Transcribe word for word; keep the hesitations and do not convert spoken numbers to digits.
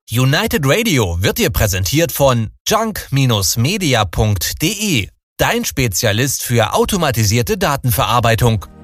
United Radio wird dir präsentiert von junk Bindestrich media punkt de, dein Spezialist für automatisierte Datenverarbeitung.